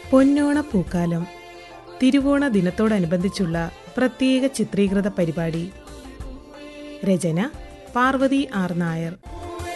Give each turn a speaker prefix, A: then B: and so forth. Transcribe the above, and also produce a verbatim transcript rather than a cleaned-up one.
A: പൊന്നോണ പൂക്കാലം തിരുവോണ ദിനത്തോടനുബന്ധിച്ചുള്ള പ്രത്യേക ചിത്രീകൃത പരിപാടി. രചന പാർവതി ആർ നായർ.